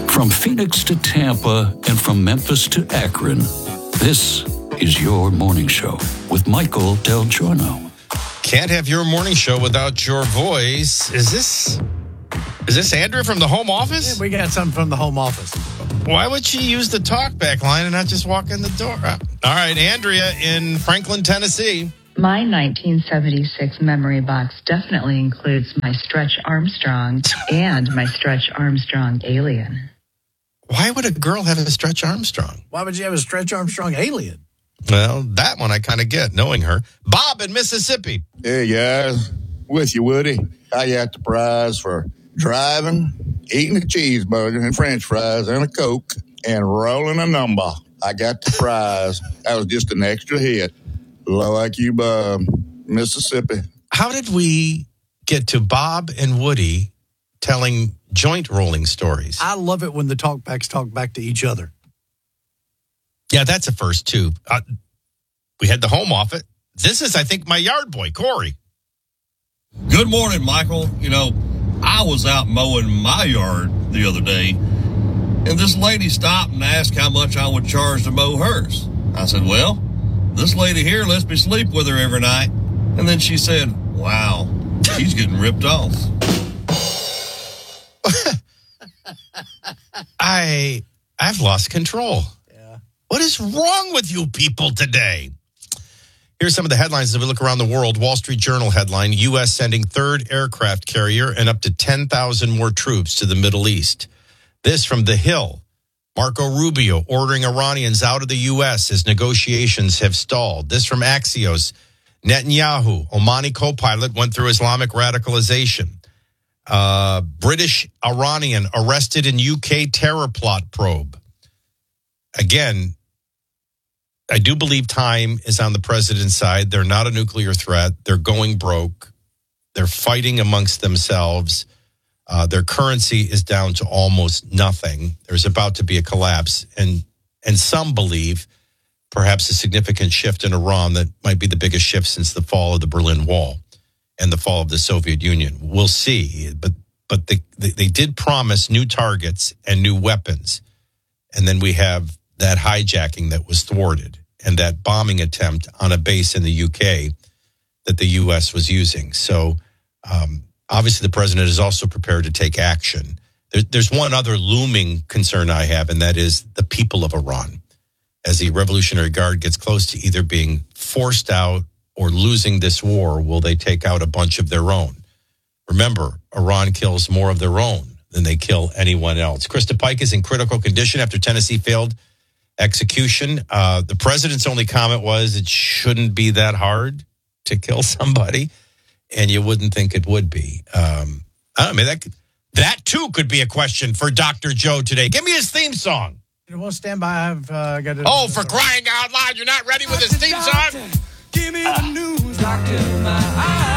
From Phoenix to Tampa and from Memphis to Akron, this is your morning show with Michael Del Giorno. Can't have your morning show without your voice. Is this Andrea from the home office? Yeah, we got something from the home office. Why would she use the talkback line and not just walk in the door? All right, Andrea in Franklin, Tennessee. My 1976 memory box definitely includes my Stretch Armstrong and my Stretch Armstrong Alien. Why would a girl have a Stretch Armstrong? Why would you have a Stretch Armstrong Alien? Well, that one I kind of get, knowing her. Bob in Mississippi. Hey, guys. With you, Woody. I got the prize for driving, eating a cheeseburger and french fries and a Coke, and rolling a number. I got the prize. That was just an extra hit. Low IQ Bob, Mississippi. How did we get to Bob and Woody telling joint rolling stories? I love it when the talkbacks talk back to each other. Yeah, that's a first, too. We had the home office. This is, I think, my yard boy, Corey. Good morning, Michael. You know, I was out mowing my yard the other day, and this lady stopped and asked how much I would charge to mow hers. I said, well, this lady here lets me sleep with her every night. And then she said, wow, she's getting ripped off. I've lost control. Yeah. What is wrong with you people today? Here's some of the headlines as we look around the world. Wall Street Journal headline, U.S. sending third aircraft carrier and up to 10,000 more troops to the Middle East. This from The Hill. Marco Rubio ordering Iranians out of the U.S. as negotiations have stalled. This from Axios. Netanyahu, Omani co-pilot, went through Islamic radicalization. British Iranian arrested in UK terror plot probe. Again, I do believe time is on the president's side. They're not a nuclear threat. They're going broke. They're fighting amongst themselves. Their currency is down to almost nothing. There's about to be a collapse. And some believe perhaps a significant shift in Iran that might be the biggest shift since the fall of the Berlin Wall and the fall of the Soviet Union. We'll see. But they did promise new targets and new weapons. And then we have that hijacking that was thwarted and that bombing attempt on a base in the UK that the U.S. was using. So obviously the president is also prepared to take action. There's one other looming concern I have, and that is the people of Iran. As the Revolutionary Guard gets close to either being forced out or losing this war, will they take out a bunch of their own? Remember, Iran kills more of their own than they kill anyone else. Krista Pike is in critical condition after Tennessee failed execution. The president's only comment was it shouldn't be that hard to kill somebody, and you wouldn't think it would be. I don't know, that too could be a question for Dr. Joe today. Give me his theme song. You won't stand by. I've got it. Oh, for crying out loud, you're not ready with his theme song? Give me the news, doctor, my eyes.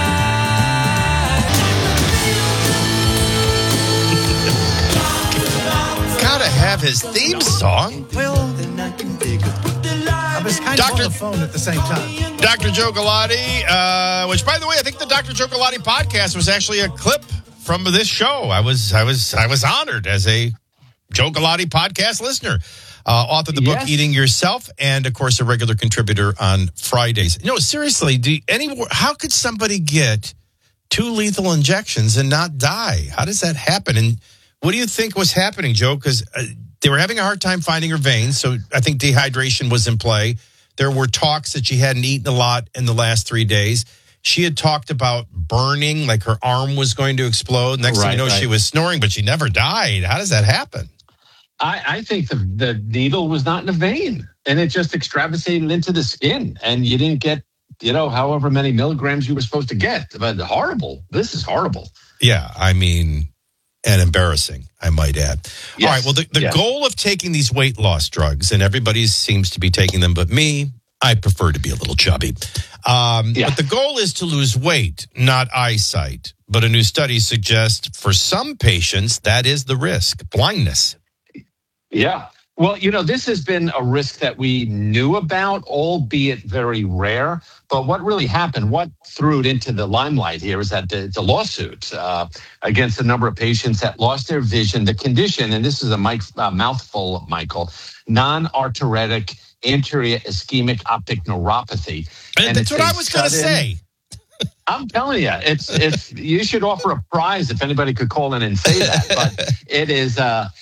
Gotta have his theme song. Well, I was kind of on the phone at the same time. Dr. Joe Galati, which, by the way, I think the Dr. Joe Galati podcast was actually a clip from this show. I was honored as a Joe Galati podcast listener. Authored the book Eating Yourself, and of course a regular contributor on Fridays. You know, seriously, how could somebody get 2 lethal injections and not die? How does that happen? And what do you think was happening, Joe? Because they were having a hard time finding her veins, so I think dehydration was in play. There were talks that she hadn't eaten a lot in the last 3 days. She had talked about burning, like her arm was going to explode. Next thing you know, she was snoring, but she never died. How does that happen? I think the needle was not in the vein, and it just extravasated into the skin, and you didn't get, however many milligrams you were supposed to get. But horrible. This is horrible. Yeah, I mean, and embarrassing, I might add. Yes. All right, well, the goal of taking these weight loss drugs, and everybody seems to be taking them but me, I prefer to be a little chubby. But the goal is to lose weight, not eyesight. But a new study suggests for some patients, that is the risk, blindness. Yeah. Well, this has been a risk that we knew about, albeit very rare. But what really happened, what threw it into the limelight here is that the lawsuit against a number of patients that lost their vision, the condition, and this is a mouthful, Michael, non-arteritic anterior ischemic optic neuropathy. And that's what I was going to say. I'm telling you, it's you should offer a prize if anybody could call in and say that. But it is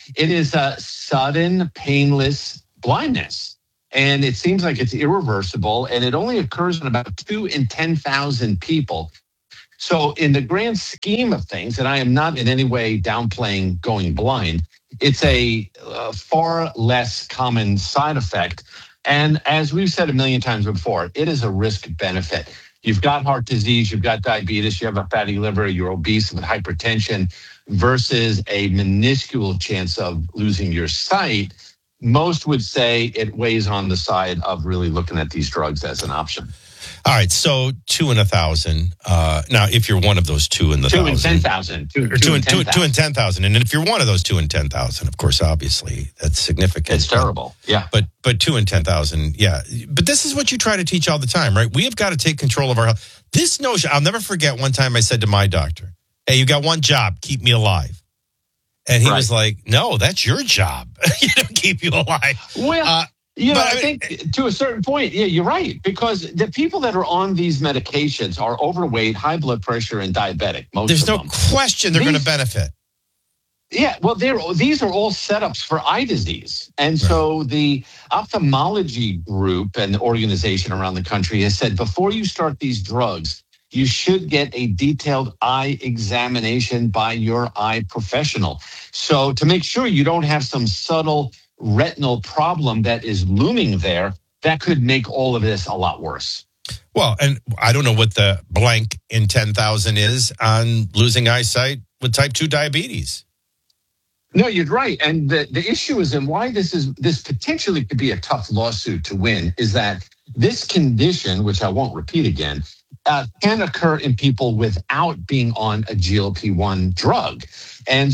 a sudden, painless blindness, and it seems like it's irreversible, and it only occurs in about 2 in 10,000 people. So, in the grand scheme of things, and I am not in any way downplaying going blind, it's a far less common side effect. And as we've said a million times before, it is a risk benefit. You've got heart disease, you've got diabetes, you have a fatty liver, you're obese with hypertension versus a minuscule chance of losing your sight. Most would say it weighs on the side of really looking at these drugs as an option. All right, so 2 in 1,000. Now, if you're one of those 2 in the 2 in 1,000. 10,000. 2 in 10,000. And if you're one of those 2 in 10,000, of course, obviously, that's significant. It's terrible, yeah. But 2 in 10,000, yeah. But this is what you try to teach all the time, right? We have got to take control of our health. This notion, I'll never forget one time I said to my doctor, hey, you got one job, keep me alive. And he was like, no, that's your job. Keep you alive. Well, I think to a certain point, yeah, you're right. Because the people that are on these medications are overweight, high blood pressure, and diabetic. There's no question they're going to benefit. Yeah, well, these are all setups for eye disease. And so the ophthalmology group and the organization around the country has said, before you start these drugs, you should get a detailed eye examination by your eye professional. So to make sure you don't have some subtle retinal problem that is looming there, that could make all of this a lot worse. Well, and I don't know what the blank in 10,000 is on losing eyesight with type 2 diabetes. No, you're right. And the issue is, and why this potentially could be a tough lawsuit to win, is that this condition, which I won't repeat again, can occur in people without being on a GLP-1 drug. And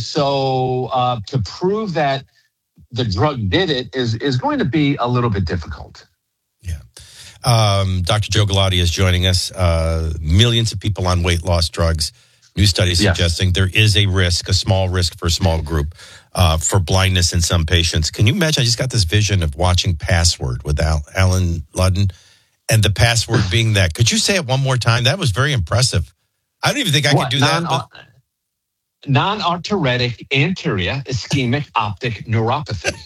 so to prove that the drug did it is going to be a little bit difficult. Yeah. Dr. Joe Galati is joining us. Millions of people on weight loss drugs. New studies suggesting there is a risk, a small risk for a small group for blindness in some patients. Can you imagine? I just got this vision of watching Password with Alan Ludden and the password being that. Could you say it one more time? That was very impressive. I don't even think I could do that. Non-arteritic anterior ischemic optic neuropathy.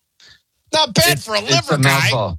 Not bad for a liver guy.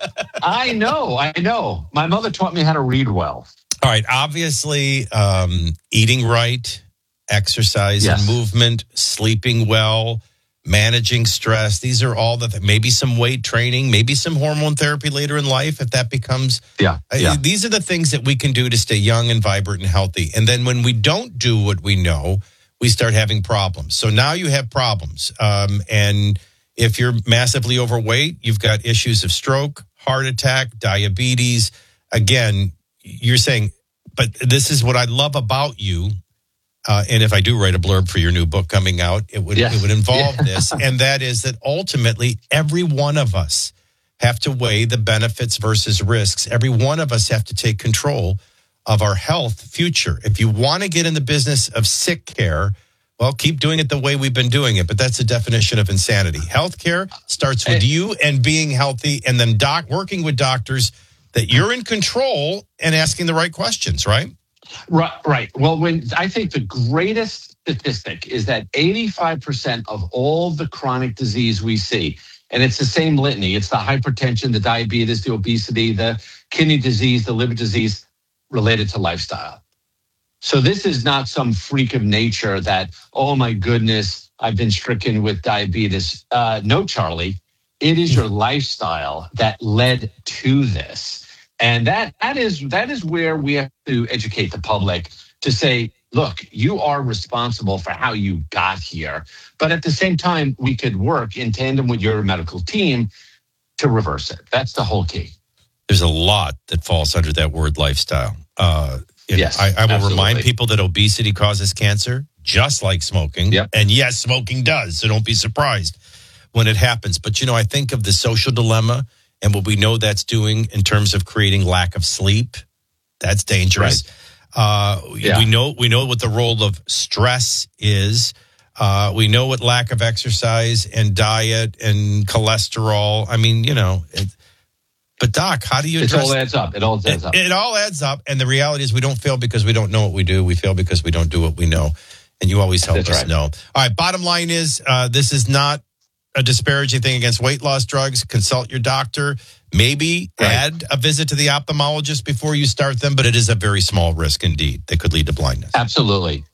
I know. My mother taught me how to read well. All right. Obviously, eating right, exercise and movement, sleeping well, managing stress. These are all maybe some weight training, maybe some hormone therapy later in life if that becomes. These are the things that we can do to stay young and vibrant and healthy. And then when we don't do what we know, we start having problems. So now you have problems. And if you're massively overweight, you've got issues of stroke, heart attack, diabetes. Again, you're saying, but this is what I love about you. And if I do write a blurb for your new book coming out, it would involve this. And that is that ultimately every one of us have to weigh the benefits versus risks. Every one of us have to take control of our health future. If you want to get in the business of sick care, well, keep doing it the way we've been doing it. But that's the definition of insanity. Healthcare starts with you and being healthy, and then working with doctors that you're in control and asking the right questions, right? Right. Well, I think the greatest statistic is that 85% of all the chronic disease we see, and it's the same litany, it's the hypertension, the diabetes, the obesity, the kidney disease, the liver disease, related to lifestyle. So this is not some freak of nature that, oh my goodness, I've been stricken with diabetes. No, Charlie, it is your lifestyle that led to this. And that is where we have to educate the public to say, look, you are responsible for how you got here. But at the same time, we could work in tandem with your medical team to reverse it. That's the whole key. There's a lot that falls under that word lifestyle. Yes, I will remind people that obesity causes cancer, just like smoking. Yep. And yes, smoking does, so don't be surprised. when it happens. But, I think of the social dilemma and what we know that's doing in terms of creating lack of sleep. That's dangerous. We know what the role of stress is. We know what lack of exercise and diet and cholesterol. I mean, but Doc, how do you address it? All adds up. It all adds up. It all adds up. And the reality is we don't fail because we don't know what we do. We fail because we don't do what we know. And you always help us know. All right. Bottom line is this is not a disparaging thing against weight loss drugs. Consult your doctor. Maybe add a visit to the ophthalmologist before you start them, but it is a very small risk indeed that could lead to blindness. Absolutely.